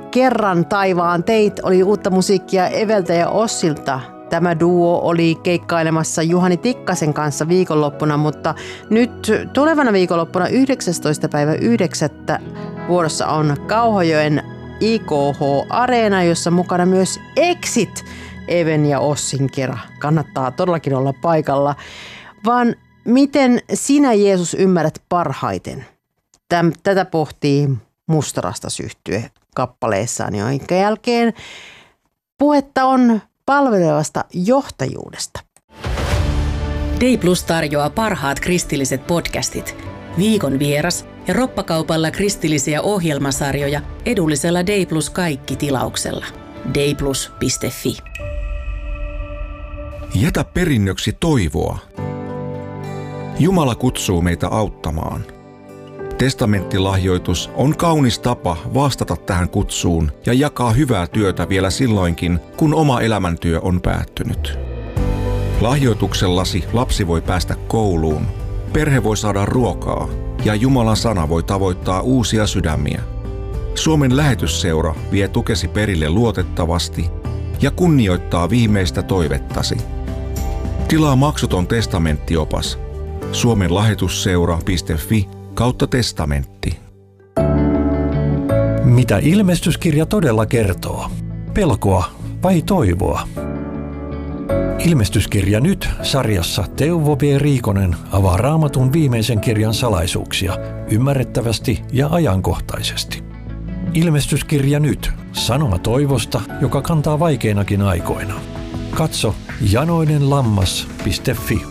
Kerran taivaan teit oli uutta musiikkia Eveltä ja Ossilta. Tämä duo oli keikkailemassa Juhani Tikkasen kanssa viikonloppuna, mutta nyt tulevana viikonloppuna 19.9. vuorossa on Kauhajoen IKH-areena, jossa mukana myös Exit, Even ja Ossin kera. Kannattaa todellakin olla paikalla. Vaan miten sinä, Jeesus, ymmärrät parhaiten? Tätä pohtii Mustarastas yhtye kappaleessaan, jonka jälkeen puhetta on palvelevasta johtajuudesta. Day Plus tarjoaa parhaat kristilliset podcastit, viikon vieras ja roppakaupalla kristillisiä ohjelmasarjoja edullisella Day Plus kaikki -tilauksella. dayplus.fi. Jätä perinnöksi toivoa. Jumala kutsuu meitä auttamaan. Testamenttilahjoitus on kaunis tapa vastata tähän kutsuun ja jakaa hyvää työtä vielä silloinkin, kun oma elämäntyö on päättynyt. Lahjoituksellasi lapsi voi päästä kouluun, perhe voi saada ruokaa ja Jumalan sana voi tavoittaa uusia sydämiä. Suomen lähetysseura vie tukesi perille luotettavasti ja kunnioittaa viimeistä toivettasi. Tilaa maksuton testamenttiopas suomenlahetusseura.fi/testamentti. Mitä ilmestyskirja todella kertoo? Pelkoa vai toivoa? Ilmestyskirja nyt -sarjassa Teuvo V. Riikonen avaa Raamatun viimeisen kirjan salaisuuksia ymmärrettävästi ja ajankohtaisesti. Ilmestyskirja nyt -sanoma toivosta, joka kantaa vaikeinakin aikoina. Katso janoinenlammas.fi.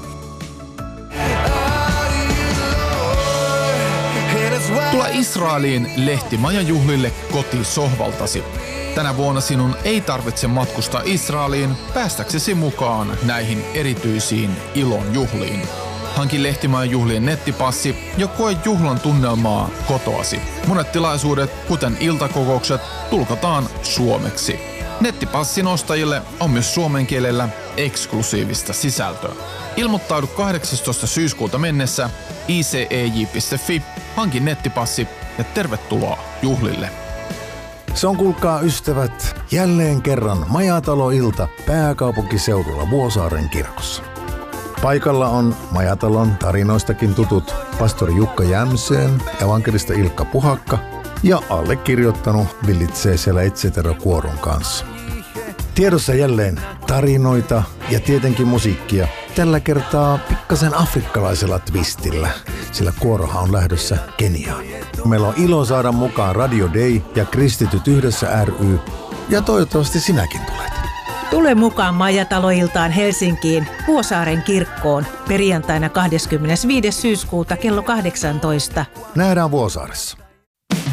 Tule Israeliin lehtimajajuhlille kotisohvaltasi. Tänä vuonna sinun ei tarvitse matkustaa Israeliin päästäksesi mukaan näihin erityisiin ilon juhliin. Hanki lehtimajajuhlien nettipassi ja koe juhlan tunnelmaa kotoasi. Monet tilaisuudet, kuten iltakokoukset, tulkataan suomeksi. Nettipassin ostajille on myös suomen kielellä eksklusiivista sisältöä. Ilmoittaudu 18. syyskuuta mennessä icej.fi, hanki nettipassi ja tervetuloa juhlille. Se on, kuulkaa ystävät, jälleen kerran Majatalo-ilta pääkaupunkiseudulla Vuosaaren kirkossa. Paikalla on Majatalon tarinoistakin tutut pastori Jukka Jämseen, evankelista Ilkka Puhakka ja allekirjoittanut villitsee siellä Etsetera-kuoron kanssa. Tiedossa jälleen tarinoita ja tietenkin musiikkia. Tällä kertaa pikkasen afrikkalaisella twistillä, sillä kuorohan on lähdössä Keniaan. Meillä on ilo saada mukaan Radio Day ja Kristityt yhdessä ry, ja toivottavasti sinäkin tulet. Tule mukaan Majatalo-iltaan Helsinkiin Vuosaaren kirkkoon perjantaina 25. syyskuuta kello 18. Nähdään Vuosaaressa.